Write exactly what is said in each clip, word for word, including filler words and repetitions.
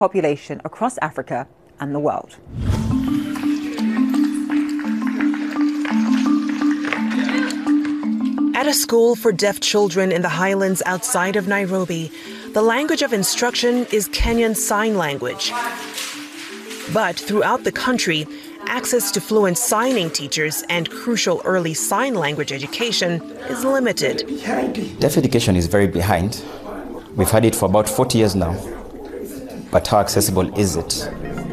population across Africa and the world. At a school for deaf children in the highlands outside of Nairobi, the language of instruction is Kenyan Sign Language. But throughout the country, access to fluent signing teachers and crucial early sign language education is limited. Deaf education is very behind. We've had it for about forty years now. But how accessible is it?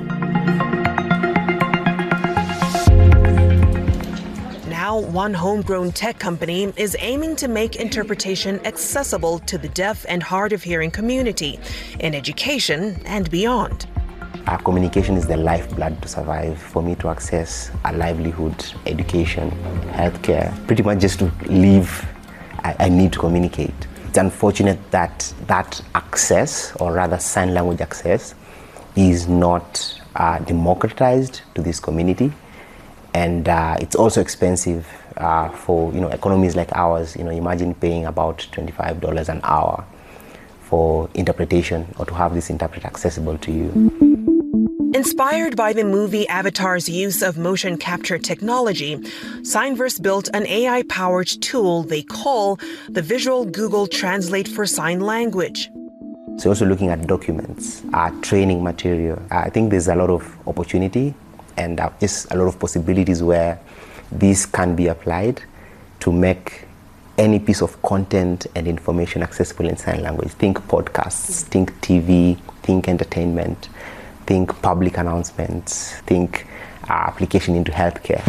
Now, one homegrown tech company is aiming to make interpretation accessible to the deaf and hard of hearing community in education and beyond. Our communication is the lifeblood to survive. For me to access a livelihood, education, healthcare, pretty much just to live, I, I need to communicate. It's unfortunate that that access, or rather sign language access, is not uh, democratized to this community. And uh, it's also expensive uh, for you know economies like ours. You know, imagine paying about twenty-five dollars an hour for interpretation, or to have this interpreter accessible to you. Inspired by the movie Avatar's use of motion capture technology, Signverse built an A I-powered tool they call the Visual Google Translate for Sign Language. So also looking at documents, uh, training material, uh, I think there's a lot of opportunity and uh, just a lot of possibilities where this can be applied to make any piece of content and information accessible in sign language. Think podcasts, think T V, think entertainment, think public announcements, think uh, application into healthcare.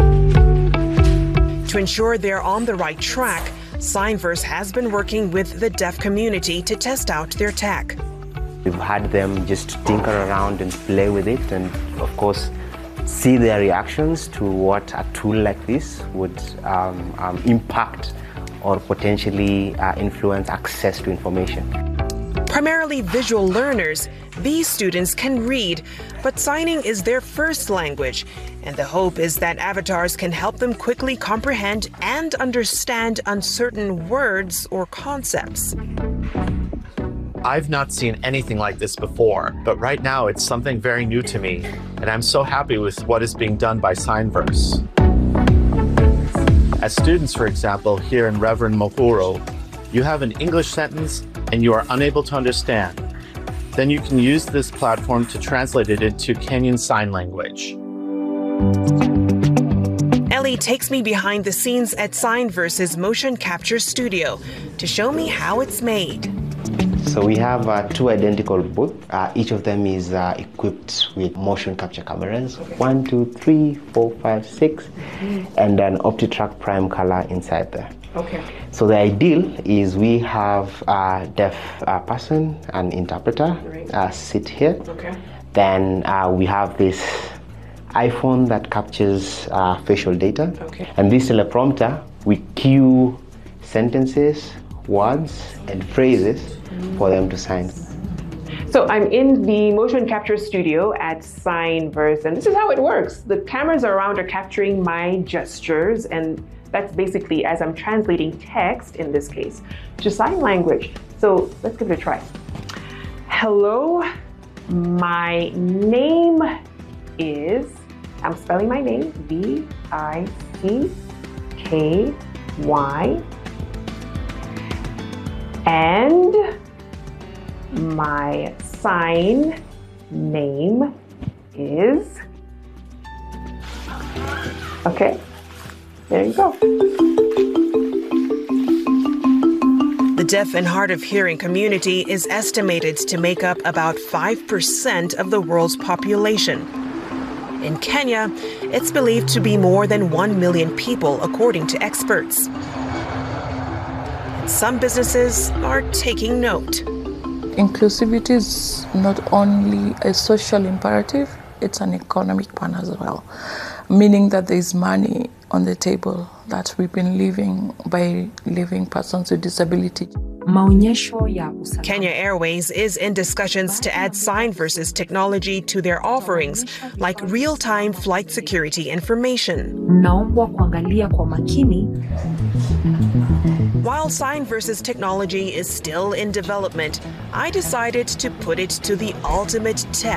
To ensure they're on the right track, Signverse has been working with the deaf community to test out their tech. We've had them just tinker around and play with it, and of course see their reactions to what a tool like this would um, um, impact or potentially uh, influence access to information. Primarily visual learners, these students can read, but signing is their first language, and the hope is that avatars can help them quickly comprehend and understand uncertain words or concepts. I've not seen anything like this before, but right now it's something very new to me, and I'm so happy with what is being done by Signverse. As students, for example, here in Reverend Mohuro, you have an English sentence and you are unable to understand. Then you can use this platform to translate it into Kenyan Sign Language. Ellie takes me behind the scenes at Signverse's motion capture studio to show me how it's made. So we have uh, two identical booths. Uh, each of them is uh, equipped with motion capture cameras. Okay. One, two, three, four, five, six, mm-hmm. and an OptiTrack Prime color inside there. Okay. So the ideal is we have a deaf uh, person, an interpreter, right. uh, sit here. Okay. Then uh, we have this iPhone that captures uh, facial data. Okay. And this teleprompter, we cue sentences, words, and phrases mm-hmm. for them to sign. So I'm in the motion capture studio at Signverse, and this is how it works. The cameras around are capturing my gestures, and that's basically as I'm translating text, in this case, to sign language. So let's give it a try. Hello, my name is, I'm spelling my name, V I C K Y, and my sign name is, okay. There you go. The deaf and hard of hearing community is estimated to make up about five percent of the world's population. In Kenya, it's believed to be more than one million people, according to experts. And some businesses are taking note. Inclusivity is not only a social imperative, it's an economic one as well, meaning that there is money on the table that we've been living by leaving persons with disability. Kenya Airways is in discussions to add Signverse's technology to their offerings, like real-time flight security information. While while Sign Versus technology is still in development, I decided to put it to the ultimate test.